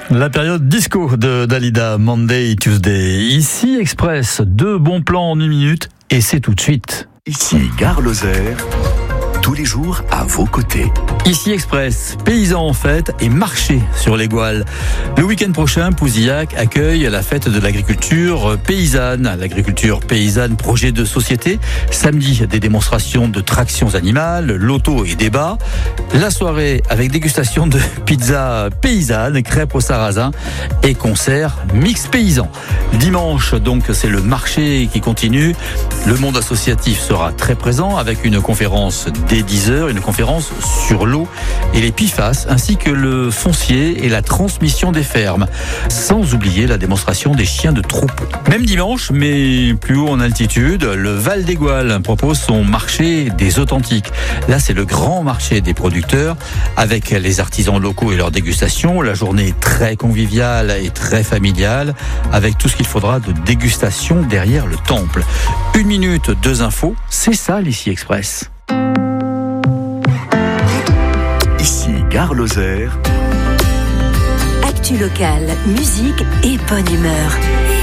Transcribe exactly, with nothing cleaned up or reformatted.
La période disco de Dalida, Monday, Tuesday. Ici Express, deux bons plans en une minute et c'est tout de suite. Ici Gare Lozère, tous les jours à vos côtés. Ici Express, paysans en fête et marché sur les Gouales. Le week-end prochain, Pouzillac accueille la fête de l'agriculture paysanne. L'agriculture paysanne, projet de société. Samedi, des démonstrations de tractions animales, loto et débats. La soirée avec dégustation de pizza paysanne, crêpes au sarrasin et concert mix paysan. Dimanche, donc, c'est le marché qui continue. Le monde associatif sera très présent avec une conférence dès dix heures, une conférence sur l'eau et les P I F A S, ainsi que le foncier et la transmission des fermes. Sans oublier la démonstration des chiens de troupeau. Même dimanche, mais plus haut en altitude, le Val des Gouales propose son marché des authentiques. Là, c'est le grand marché des producteurs avec les artisans locaux et leurs dégustations. La journée est très conviviale et très familiale avec tout ce qu'il faudra de dégustation derrière le temple. Une minute, deux infos, c'est ça l'Ici Express. Ici Gare Lozère. Actu locale, musique et bonne humeur.